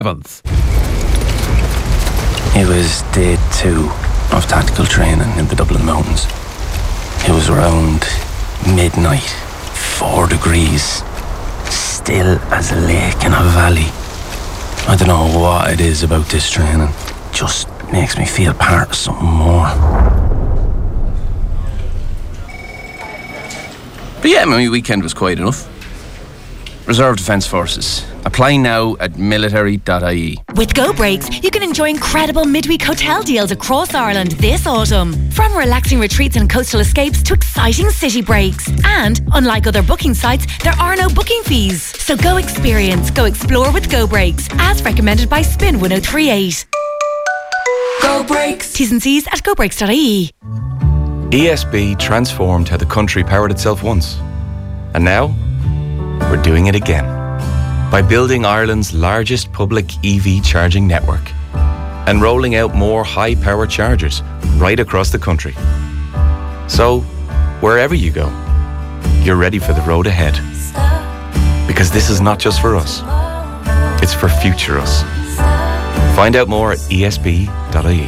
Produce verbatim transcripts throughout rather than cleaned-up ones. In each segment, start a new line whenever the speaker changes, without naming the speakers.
Evans.
It was day two of tactical training in the Dublin Mountains. It was around midnight, four degrees, still as a lake in a valley. I don't know what it is about this training. Just makes me feel part of something more. But yeah, my weekend was quiet enough. Reserve Defence Forces. Apply now at military dot I E.
With Go Breaks, you can enjoy incredible midweek hotel deals across Ireland this autumn. From relaxing retreats and coastal escapes to exciting city breaks. And, unlike other booking sites, there are no booking fees. So go experience, go explore with Go Breaks, as recommended by Spin one oh three eight. Go Breaks. T's and C's at go breaks dot I E.
E S B transformed how the country powered itself once. And now, we're doing it again. By building Ireland's largest public E V charging network and rolling out more high-power chargers right across the country. So, wherever you go, you're ready for the road ahead. Because this is not just for us, it's for future us. Find out more at E S B dot I E.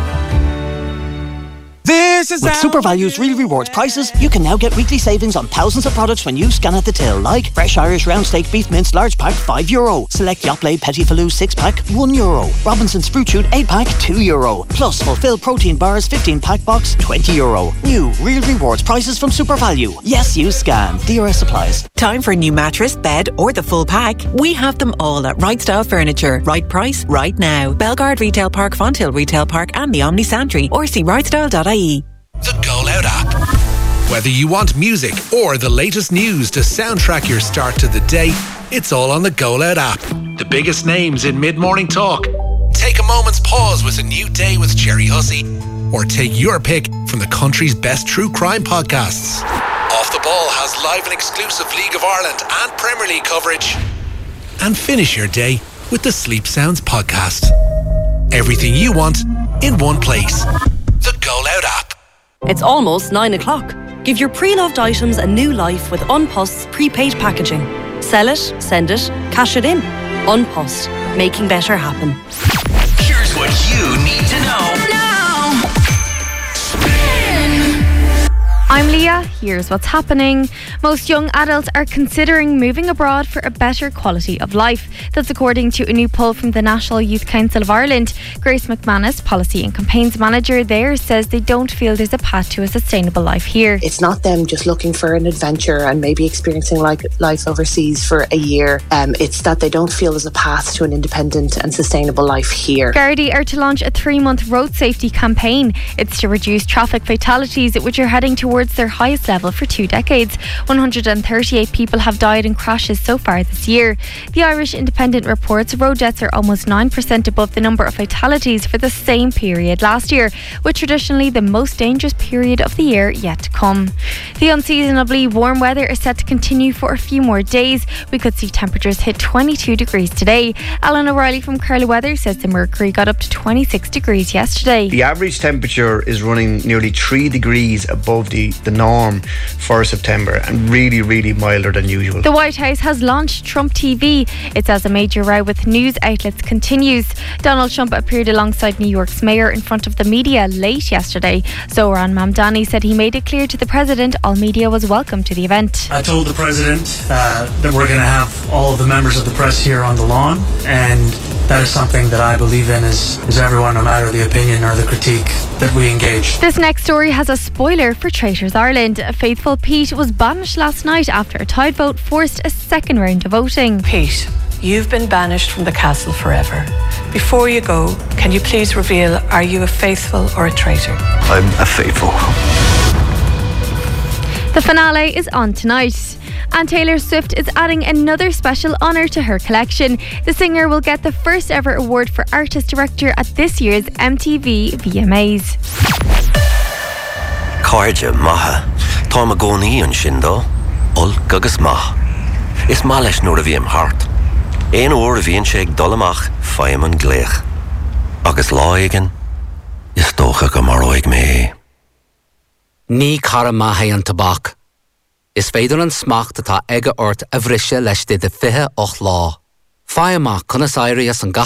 This is With SuperValue's Real Rewards prices, you can now get weekly savings on thousands of products when you scan at the till, like Fresh Irish Round Steak Beef Mince Large Pack, five euro. Select Yoplait Petit Falou six Pack, one euro. Robinson's Fruit Shoot eight Pack, two euro. Plus Fulfill Protein Bars fifteen Pack Box, twenty euro. New Real Rewards prices from SuperValue. Yes, you scan. D R S applies.
Time for a new mattress, bed or the full pack? We have them all at Right Style Furniture. Right price, right now. Belgard Retail Park, Fonthill Retail Park and the Omni Santry. Or see right style dot I E.
The Go Loud app. Whether you want music or the latest news to soundtrack your start to the day, it's all on the Go Loud app. The biggest names in mid-morning talk. Take a moment's pause with A New Day with Jerry Hussey. Or take your pick from the country's best true crime podcasts. Off the Ball has live and exclusive League of Ireland and Premier League coverage. And finish your day with the Sleep Sounds podcast. Everything you want in one place. The Go Loud app.
It's almost nine o'clock. Give your pre-loved items a new life with Unpost's prepaid packaging. Sell it, send it, cash it in. Unpost, making better happen.
Here's what you need to know now. Spin.
I'm Leah. Here's what's happening. Most young adults are considering moving abroad for a better quality of life. That's according to a new poll from the National Youth Council of Ireland. Grace McManus, Policy and Campaigns Manager there, says they don't feel there's a path to a sustainable life here.
It's not them just looking for an adventure and maybe experiencing like life overseas for a year. Um, it's that they don't feel there's a path to an independent and sustainable life here.
Gardaí are to launch a three-month road safety campaign. It's to reduce traffic fatalities, which are heading towards their highest level for two decades. one hundred thirty-eight people have died in crashes so far this year. The Irish Independent reports road deaths are almost nine percent above the number of fatalities for the same period last year, with traditionally the most dangerous period of the year yet to come. The unseasonably warm weather is set to continue for a few more days. We could see temperatures hit twenty-two degrees today. Alan O'Reilly from Carla Weather says the mercury got up to twenty-six degrees yesterday.
The average temperature is running nearly three degrees above the, the norm for September, and really, really milder than usual.
The White House has launched Trump T V. It's as a major row with news outlets continues. Donald Trump appeared alongside New York's mayor in front of the media late yesterday. Zohran Mamdani said he made it clear to the president all media was welcome to the event.
I told the president uh, that we're going to have all of the members of the press here on the lawn, and that is something that I believe in as, as everyone, no matter the opinion or the critique, that we engage.
This next story has a spoiler for Traitors Ireland. Faithful Pete was banished last night after a tied vote forced a second round of voting.
Pete, you've been banished from the castle forever. Before you go, can you please reveal, are you a faithful or a traitor?
I'm a faithful.
The finale is on tonight. And Taylor Swift is adding another special honour to her collection. The singer will get the first ever award for Artist Director at this year's M T V V M As.
Cardja maha, Tá gcónaí an sin dó, ol gagus maha. Is má leis nuair a bhí am hart. Éon uair a bhíonn sé ag dul amach faim an gléach. Agus lá aigean, is dócha go mar óig mé.
Ní cara maithe an tabhac. Is féidir an smacht atá aige ort a bhriсе leis de de fiche och lá. Fáimach Conas Airias an